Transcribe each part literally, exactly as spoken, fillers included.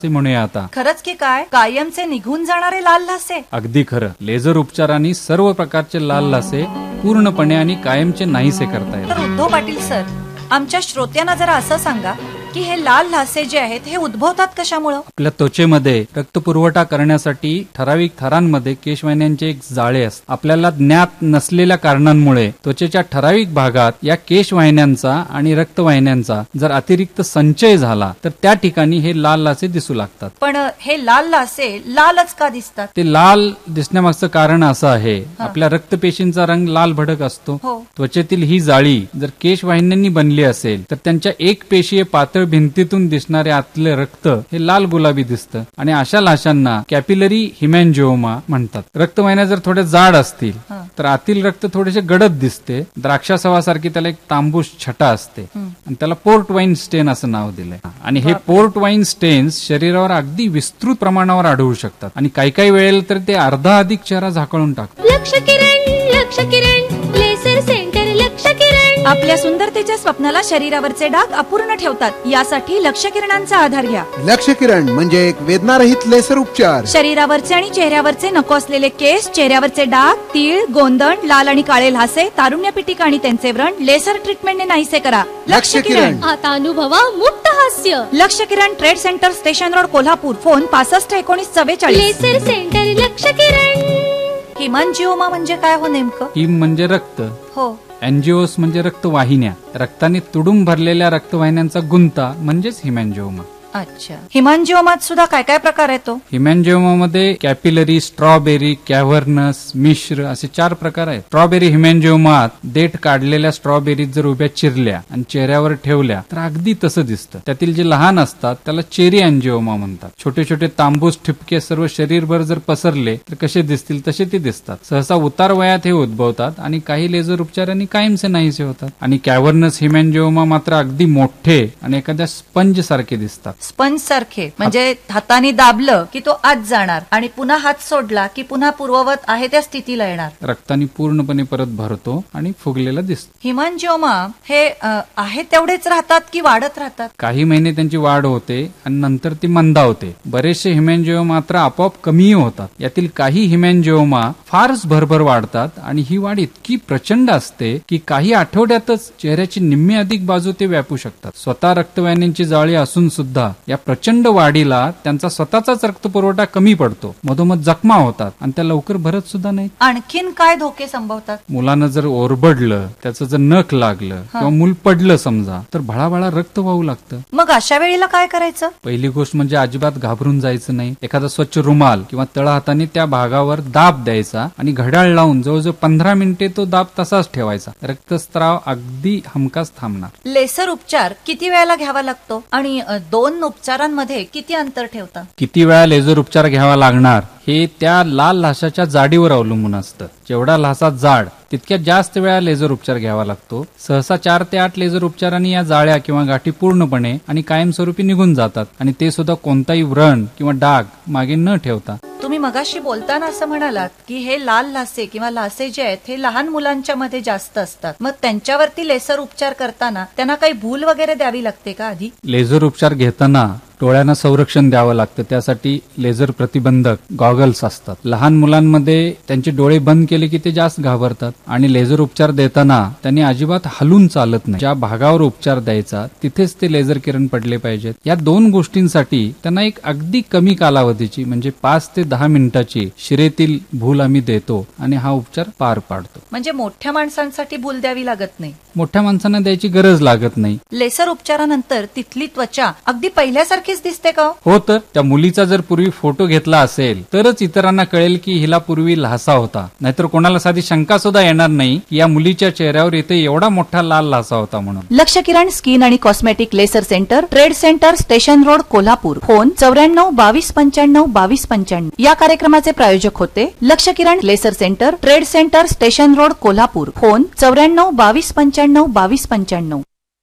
म्हणूया आता. खरंच की काय? कायमचे निघून जाणारे लाल लासे? अगदी खरं. लेझर उपचारांनी सर्व प्रकारचे लाल लासे पूर्णपणे आणि कायमचे नाहीसे करता येतात. तर उद्धव पाटील सर, आमच्या श्रोत्यांना जरा असं सांगा की हे लाल लासे जे आहेत हे उद्भवतात कशामुळे? आपल्या त्वचेमध्ये रक्तपुरवठा करण्यासाठी ठराविक थरांमध्ये केशवाहिन्यांचे एक जाळे असतात. आपल्याला ज्ञात नसलेल्या कारणांमुळे त्वचेच्या ठराविक भागात या केशवाहिन्यांचा आणि रक्तवाहिन्यांचा जर अतिरिक्त संचय झाला तर त्या ठिकाणी हे लाल लासे दिसू लागतात. पण हे लाल लासे लालच का दिसतात? ते लाल दिसण्यामागचं कारण असं आहे, आपल्या रक्तपेशींचा रंग लाल भडक असतो. त्वचेतील ही जाळी जर केशवाहिन्यांनी बनली असेल तर त्यांच्या एक पेशीय पातळ भिंतीतून दिसणारे आतले रक्त हे लाल गुलाबी दिसतं आणि अशा लाशांना कॅपिलरी हिमॅन्जिओमा म्हणतात. रक्तवाहिन्या जर थोड्या जाड असतील तर आतील रक्त थोडेसे गडद दिसते. द्राक्षासवासारखी त्याला एक तांबूस छटा असते आणि त्याला पोर्ट वाईन स्टेन असं नाव दिलंय. आणि हे पोर्ट वाईन स्टेन्स शरीरावर अगदी विस्तृत प्रमाणावर आढळू शकतात आणि काही काही वेळेला तर ते अर्धा अधिक चेहरा झाकळून टाकतात. लक्ष किरण, लक्ष किरण, लेसर सेंटर लक्ष किरण. आपल्या सुंदरतेच्या स्वप्नाला शरीरावरचे डाग अपूर्ण ठेवतात. यासाठी लक्ष किरणांचा आधार घ्या. लक्ष किरण म्हणजे एक वेदनारहित लेसर उपचार. शरीरावरचे आणि चेहऱ्यावरचे नको असलेले केस, चेहऱ्यावरचे डाग, तीळ, गोंदण, लाल आणि काळे लासे, तारुण्य पिटिका आणि त्यांचे व्रण लेसर ट्रीटमेंटने नाहीसे करा. लक्ष किरण. आता अनुभवा मुक्त हास्य. लक्ष किरण, trade centre, station road, Kolhapur. Phone पासष्ट एकोणीस चव्वेचाळीस. लेसर सेंटर लक्ष किरण. हिमॅन्जिओमा म्हणजे काय हो नेमकं? हिम म्हणजे रक्त, हो. एन्जिओस म्हणजे रक्तवाहिन्या. रक्ताने तुडूंब भरलेल्या रक्तवाहिन्यांचा गुंता म्हणजेच हिमॅन्जिओमा. अच्छा. हिमॅन्जिओमात सुद्धा काय काय प्रकार येतो? हिमॅन्जिओमामध्ये कॅपिलरी, स्ट्रॉबेरी, कॅव्हर्नस, मिश्र असे चार प्रकार आहेत. स्ट्रॉबेरी हिमॅन्जिओमात देठ काढलेल्या स्ट्रॉबेरी जर उभ्या चिरल्या आणि चेहऱ्यावर ठेवल्या तर अगदी तसं दिसतं. त्यातील जे लहान असतात त्याला चेरी अँजिओमा म्हणतात. छोटे छोटे तांबूस ठिपके सर्व शरीरभर जर पसरले तर कसे दिसतील तसे ते दिसतात. सहसा उतार वयात हे उद्भवतात आणि काही लेझर उपचारांनी कायमचे नाहीसे होतात. आणि कॅव्हर्नस हिमॅन्जिओमा मात्र अगदी मोठे आणि एखाद्या स्पंज सारखे दिसतात. स्पंज सारखे म्हणजे हाताने दाबलं की तो आत जाणार आणि पुन्हा हात सोडला की पुन्हा पूर्ववत आहे त्या स्थितीला येणार. रक्ताने पूर्णपणे परत भरतो आणि फुगलेला दिसतो. हिमॅन्जिओमा हे आहे तेवढेच राहतात की वाढत राहतात? काही महिने त्यांची वाढ होते आणि नंतर ती मंदावते. बरेचसे हिमॅन्जिओमा मात्र आपोआप कमी होतात. यातील काही हिमॅन्जिओमा फारच भरभर वाढतात आणि ही वाढ इतकी प्रचंड असते की काही आठवड्यातच चेहऱ्याची निम्मी अधिक बाजू ते व्यापू शकतात. स्वतः रक्तवाहिन्यांची जाळी असून सुद्धा या प्रचंड वाढीला त्यांचा स्वतःचाच रक्तपुरवठा कमी पडतो. मधोमध जखमा होतात आणि त्या लवकर भरत सुद्धा नाहीत. आणखीन काय धोके संभवतात? मुलानं जर ओरबडलं, त्याचं जर नख लागलं किंवा मूल पडलं समजा तर भळाभळा रक्त वाहू लागतं. मग अशा वेळेला काय करायचं? पहिली गोष्ट म्हणजे अजिबात घाबरून जायचं नाही. एखादा स्वच्छ रुमाल किंवा तळहाताने त्या भागावर दाब द्यायचा आणि घड्याळ लावून जवळजवळ पंधरा मिनिटे तो दाब तसाच ठेवायचा. रक्तस्त्राव अगदी हमखास थांबणार. लेसर उपचार किती वेळेला घ्यावा लागतो आणि दोन उपचारांमध्ये किती अंतर ठेवता? किती वेळा लेझर उपचार घ्यावा लागणार हे त्या लाल लाशाच्या जाडीवर अवलंबून असतं. जेवढा लासा जाड तितक्या जास्त वेळा लेझर उपचार घ्यावा लागतो. सहसा चार ते आठ लेझर उपचारांनी या जाळ्या किंवा गाठी पूर्णपणे आणि कायमस्वरूपी निघून जातात आणि ते सुद्धा कोणताही व्रण किंवा डाग मागे न ठेवता. तुम्ही मगाशी बोलताना असं म्हणालात की हे लाल लासे किंवा लासे जे आहेत हे लहान मुलांच्या मध्ये जास्त असतात. मग त्यांच्यावरती लेसर उपचार करताना त्यांना काही भूल वगैरे द्यावी लागते का आधी? लेझर उपचार घेताना डोळ्यांना संरक्षण द्यावं लागतं. त्यासाठी लेझर प्रतिबंधक गॉगल्स असतात. लहान मुलांमध्ये त्यांचे डोळे बंद केले की ते जास्त घाबरतात आणि लेझर उपचार देताना त्यांनी अजिबात हलून चालत नाही. ज्या भागावर उपचार द्यायचा तिथेच ते लेझर किरण पडले पाहिजेत. या दोन गोष्टींसाठी त्यांना एक अगदी कमी कालावधीची म्हणजे पाच ते दहा मिनिटाची शिरेतील भूल आम्ही देतो आणि हा उपचार पार पाडतो. म्हणजे मोठ्या माणसांसाठी भूल द्यावी लागत नाही? मोठ्या माणसांना द्यायची गरज लागत नाही. लेसर उपचारानंतर तिथली त्वचा अगदी पहिल्यासारखीच दिसते का? हो, तर त्या मुलीचा जर पूर्वी फोटो घेतला असेल तरच इतरांना कळेल की हिला पूर्वी लासा होता. नाहीतर कोणाला साधी शंका सुद्धा येणार नाही की या मुलीच्या चेहऱ्यावर इथे एवढा मोठा लाल लासा होता म्हणून. लक्ष किरण स्किन आणि cosmetic laser centre, trade centre, station road, Kolhapur. Phone चौऱ्याण्णव बावीस पंच्याण्णव बावीस पंच्याण्णव. या कार्यक्रमाचे प्रायोजक होते लक्ष किरण laser centre, trade centre, station road, Kolhapur. Phone चौऱ्याण्णव बावीस पंच्याण्णव बावीस पंच्याण्णव.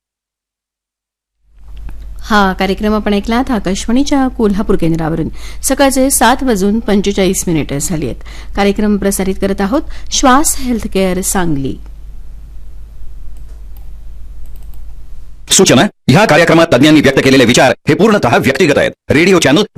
हा कार्यक्रम आपण ऐकलात आकाशवाणीच्या कोल्हापूर केंद्रावरून. सकाळचे सात वाजून पंचेचाळीस मिनिटे झाली आहेत. कार्यक्रम प्रसारित करत आहोत श्वास हेल्थ केअर सांगली. सूचना, ह्या कार्यक्रमात तज्ञांनी व्यक्त केलेले विचार हे पूर्णतः व्यक्तिगत आहेत. Radio channel